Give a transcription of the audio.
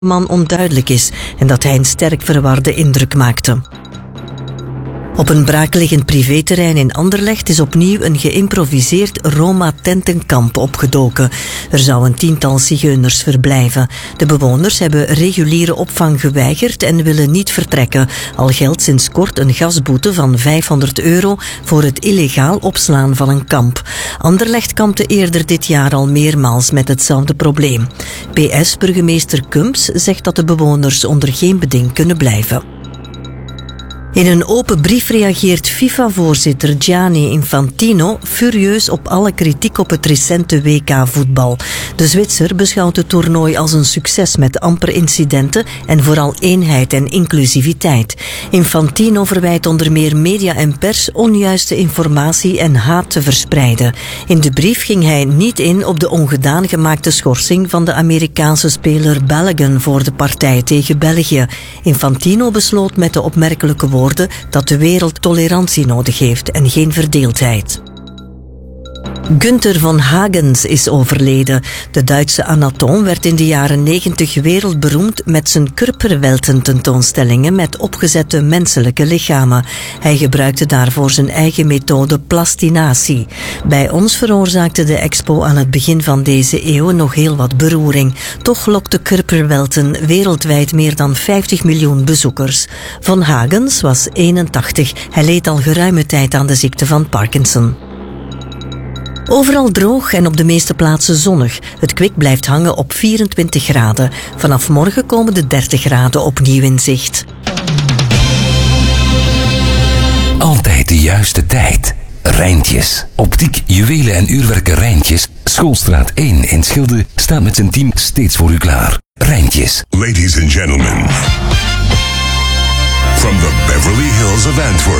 man onduidelijk is en dat hij een sterk verwarde indruk maakte. Op een braakliggend privéterrein in Anderlecht is opnieuw een geïmproviseerd Roma-tentenkamp opgedoken. Er zou een 10-tal zigeuners verblijven. De bewoners hebben reguliere opvang geweigerd en willen niet vertrekken. Al geldt sinds kort een gasboete van €500 voor het illegaal opslaan van een kamp. Anderlecht kampte eerder dit jaar al meermaals met hetzelfde probleem. PS-burgemeester Kumps zegt dat de bewoners onder geen beding kunnen blijven. In een open brief reageert FIFA-voorzitter Gianni Infantino furieus op alle kritiek op het recente WK-voetbal. De Zwitser beschouwt het toernooi als een succes met amper incidenten en vooral eenheid en inclusiviteit. Infantino verwijt onder meer media en pers onjuiste informatie en haat te verspreiden. In de brief ging hij niet in op de ongedaan gemaakte schorsing van de Amerikaanse speler Balogun voor de partij tegen België. Infantino besloot met de opmerkelijke woorden dat de wereld tolerantie nodig heeft en geen verdeeldheid. Günther von Hagens is overleden. De Duitse anatoom werd in de jaren 90 wereldberoemd met zijn Körperwelten-tentoonstellingen met opgezette menselijke lichamen. Hij gebruikte daarvoor zijn eigen methode plastinatie. Bij ons veroorzaakte de expo aan het begin van deze eeuw nog heel wat beroering. Toch lokte Körperwelten wereldwijd meer dan 50 miljoen bezoekers. Von Hagens was 81. Hij leed al geruime tijd aan de ziekte van Parkinson. Overal droog en op de meeste plaatsen zonnig. Het kwik blijft hangen op 24 graden. Vanaf morgen komen de 30 graden opnieuw in zicht. Altijd de juiste tijd. Rijntjes. Optiek, juwelen en uurwerken Rijntjes. Schoolstraat 1 in Schilde staat met zijn team steeds voor u klaar. Rijntjes. Ladies and gentlemen, from the Beverly Hills of Antwerp,